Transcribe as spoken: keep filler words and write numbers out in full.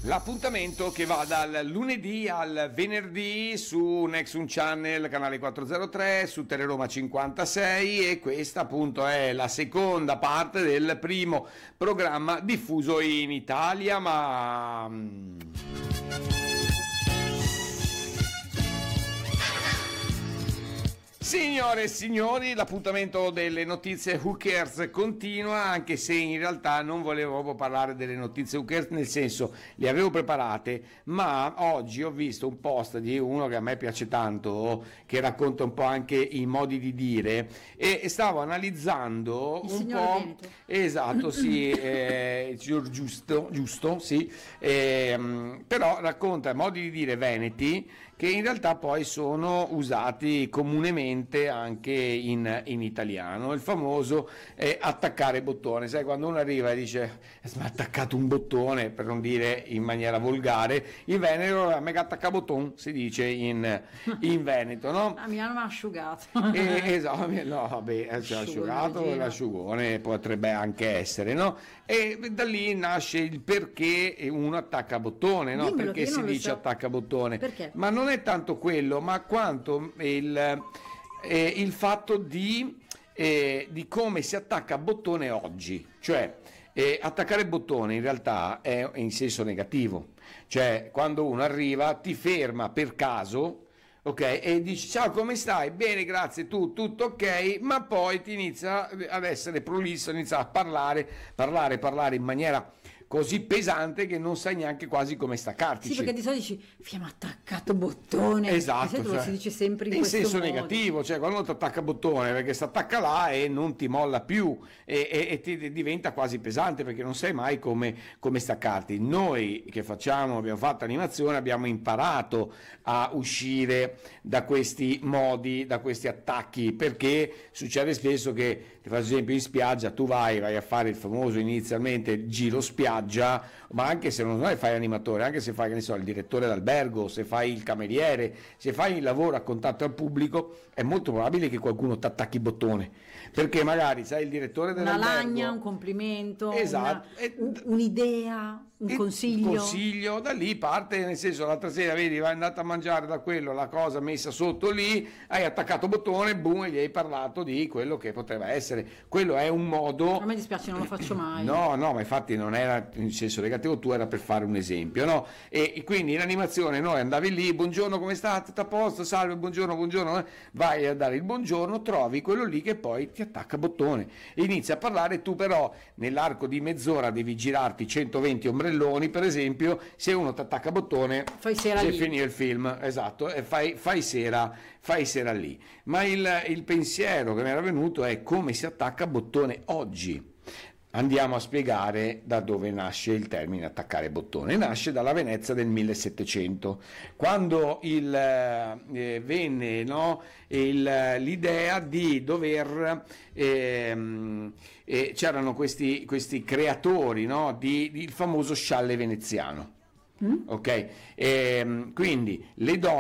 L'appuntamento che va dal lunedì al venerdì su Nexum Channel, canale quattrocentotre, su Teleroma cinquantasei, e questa appunto è la seconda parte del primo programma diffuso in Italia, ma... Signore e signori, l'appuntamento delle notizie Who Cares continua, anche se in realtà non volevo proprio parlare delle notizie Who Cares, nel senso le avevo preparate, ma oggi ho visto un post di uno che a me piace tanto, che racconta un po' anche i modi di dire, e stavo analizzando il un signor po'... Veneto. Esatto, sì, eh, il signor giusto, giusto, sì, eh, però racconta modi di dire veneti che in realtà poi sono usati comunemente anche in, in italiano. Il famoso eh, attaccare bottone, sai, quando uno arriva e dice mi ha attaccato un bottone, per non dire in maniera volgare, in Veneto a me che attacca bottone si dice in, in Veneto, no? A Milano mi ha asciugato. E, esatto, no, vabbè, cioè, asciugato, l'asciugone potrebbe anche essere, no? E da lì nasce il perché uno attacca bottone, no? Dimmelo, Perché che io si non lo dice so. attacca bottone? Perché? Ma non è tanto quello, ma quanto il, eh, il fatto di, eh, di come si attacca bottone oggi. Cioè, eh, attaccare bottone in realtà è in senso negativo. Cioè, quando uno arriva, ti ferma per caso, ok, e dici ciao, come stai? Bene, grazie, tu, tutto ok, ma poi ti inizia ad essere prolisso, inizia a parlare, parlare, parlare in maniera così pesante che non sai neanche quasi come staccarti. Sì, perché di solito dici mi ha attaccato bottone. Esatto, Di solito cioè, lo si dice sempre in, in questo senso modo. negativo, cioè quando ti attacca bottone perché si attacca là e non ti molla più, e, e, e ti diventa quasi pesante perché non sai mai come, come staccarti. Noi che facciamo, abbiamo fatto animazione, abbiamo imparato a uscire da questi modi, da questi attacchi, perché succede spesso che, ti faccio esempio, in spiaggia tu vai, vai a fare il famoso inizialmente il giro spiaggia, ma anche se non fai animatore, anche se fai, che ne so, il direttore d'albergo, se fai il cameriere, se fai il lavoro a contatto al pubblico, è molto probabile che qualcuno ti attacchi bottone, perché magari sai il direttore Una dell'albergo, lagna, un complimento, esatto, una- e- un- un'idea, un e consiglio. un consiglio, da lì parte, nel senso, l'altra sera vedi, vai andato a mangiare da quello, la cosa messa sotto lì, hai attaccato bottone, boom, e gli hai parlato di quello che poteva essere. Quello è un modo... A me dispiace, non lo faccio mai. No, no, ma infatti non era in senso negativo, tu era per fare un esempio, no? E, e quindi in animazione noi andavi lì, buongiorno, come state? Tutto a posto? Salve, buongiorno, buongiorno, eh? Vai a dare il buongiorno, trovi quello lì che poi ti attacca bottone, inizia a parlare, tu però nell'arco di mezz'ora devi girarti centoventi ombrelloni, per esempio, se uno ti attacca bottone, Fai sera se lì. finì il film, esatto, e fai, fai sera, fai sera lì. Ma il, il pensiero che mi era venuto è come si attacca bottone oggi. Andiamo a spiegare da dove nasce il termine attaccare bottone. Nasce dalla Venezia del millesettecento, quando il, eh, venne no, il, l'idea di dover, ehm, eh, c'erano questi, questi creatori, no, di, di, il famoso scialle veneziano. Mm? Ok, ehm, quindi le donne